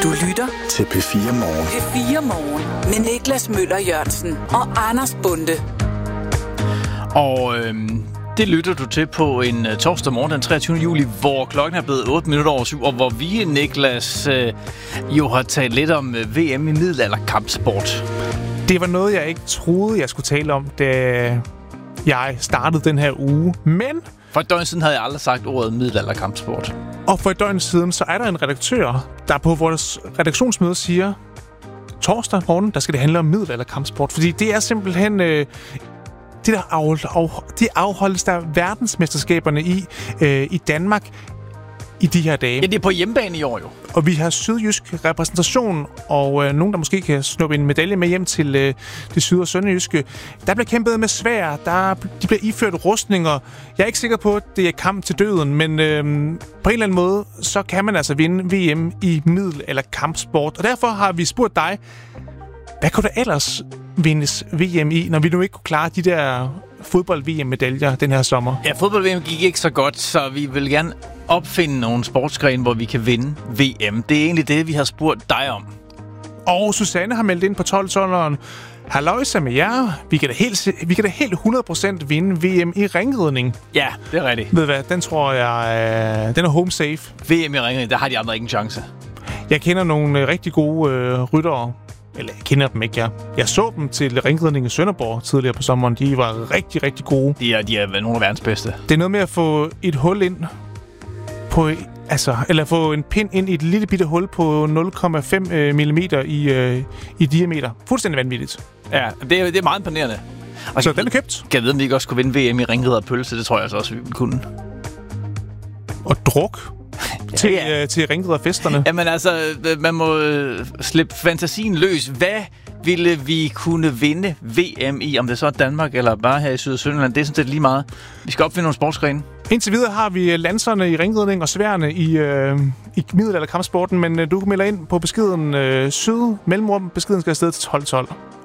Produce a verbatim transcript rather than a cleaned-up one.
Du lytter til P fire Morgen. P fire Morgen med Niklas Møller Jørgensen og Anders Bonde. Og øhm, det lytter du til på en uh, torsdag morgen den treogtyvende juli, hvor klokken er blevet otte minutter over syv, og hvor vi, Niklas, øh, jo har talt lidt om øh, V M i middelalderkampsport. Det var noget, jeg ikke troede, jeg skulle tale om, da jeg startede den her uge. Men For et døgn siden havde jeg aldrig sagt ordet middelalderkampsport. Og for et døgn siden, så er der en redaktør, der på vores redaktionsmøde siger, torsdag morgen, der skal det handle om middelalderkampsport. Fordi det er simpelthen øh, det, der af, af, de afholdes der verdensmesterskaberne i, øh, i Danmark i de her dage. Ja, det er på hjemmebane i år jo. Og vi har sydjysk repræsentation, og øh, nogen, der måske kan snuppe en medalje med hjem til øh, det syd- og sønderjyske. Der bliver kæmpet med sværd, der, de bliver iført rustninger. Jeg er ikke sikker på, at det er kamp til døden, men øh, på en eller anden måde, så kan man altså vinde V M i middel- eller kampsport. Og derfor har vi spurgt dig, hvad kunne der ellers vindes V M i, når vi nu ikke kunne klare de der fodbold-V M-medaljer den her sommer? Ja, fodbold-V M gik ikke så godt, så vi vil gerne opfinde nogle sportsgrene, hvor vi kan vinde V M. Det er egentlig det, vi har spurgt dig om. Og Susanne har meldt ind på tolv-tolveren. Halløjsa med jer. Vi kan da helt, vi kan da helt hundrede procent vinde V M i ringridning. Ja, det er rigtigt. Ved du hvad, den tror jeg, øh, den er home safe. V M i ringridning, der har de andre ikke en chance. Jeg kender nogle øh, rigtig gode øh, ryttere. Eller jeg kender dem ikke, jeg. Jeg så dem til ringridning i Sønderborg tidligere på sommeren. De var rigtig, rigtig gode. De er, de er nogle af verdens bedste. Det er noget med at få et hul ind på, altså, eller få en pind ind i et lille bitte hul på nul komma fem millimeter i, øh, i diameter. Fuldstændig vanvittigt. Ja, det er, det er meget imponerende. Og så den er købt. Kan jeg vide, om vi ikke også kunne vinde V M i ringrider og pølse? Det tror jeg altså også, vi ville kunne. Og druk til, ja, ja. Øh, til ringriderfesterne. Jamen altså, man må øh, slippe fantasien løs. Hvad ville vi kunne vinde V M i? Om det så er Danmark eller bare her i Syd- og Sønderland, det er sådan set lige meget. Vi skal opfinde nogle sportsgrene. Indtil videre har vi lanserne i ringridning og sværene i, øh, i middelalderkampsporten, men øh, du melder ind på beskeden øh, syd mellemrum. Beskeden skal afsted til tolv tolv.